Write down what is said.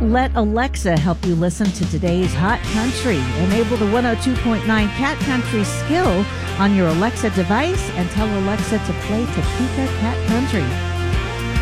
Let Alexa help you listen to today's hot country. Enable the 102.9 Cat Country skill on your Alexa device and tell Alexa to play Topeka Cat Country.